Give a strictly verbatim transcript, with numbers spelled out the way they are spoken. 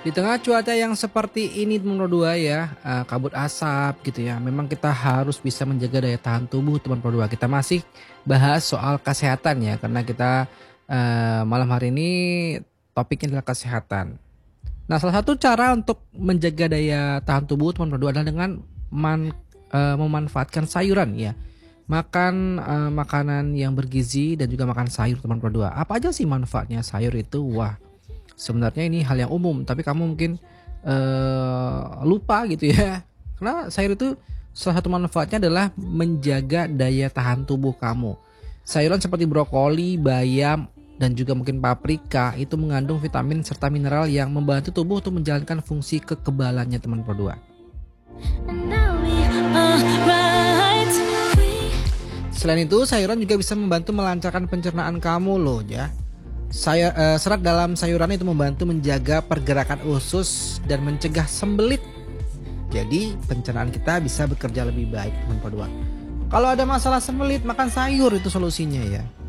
Di tengah cuaca yang seperti ini teman dua ya, eee, kabut asap gitu ya, memang kita harus bisa menjaga daya tahan tubuh teman dua. Kita masih bahas soal kesehatan ya, karena kita, eee, malam hari ini topiknya adalah kesehatan. Nah, salah satu cara untuk menjaga daya tahan tubuh teman dua adalah dengan man eee, memanfaatkan sayuran ya. Makan, eee, makanan yang bergizi dan juga makan sayur teman dua. Apa aja sih manfaatnya sayur itu? Wah, sebenarnya ini hal yang umum, tapi kamu mungkin, eee, lupa gitu ya. Karena sayur itu salah satu manfaatnya adalah menjaga daya tahan tubuh kamu. Sayuran seperti brokoli, bayam, dan juga mungkin paprika itu mengandung vitamin serta mineral yang membantu tubuh untuk menjalankan fungsi kekebalannya teman dua. Selain itu, sayuran juga bisa membantu melancarkan pencernaan kamu loh ya. Saya eh, serat dalam sayuran itu membantu menjaga pergerakan usus dan mencegah sembelit. Jadi pencernaan kita bisa bekerja lebih baik teman dua. Kalau ada masalah sembelit, makan sayur itu solusinya ya.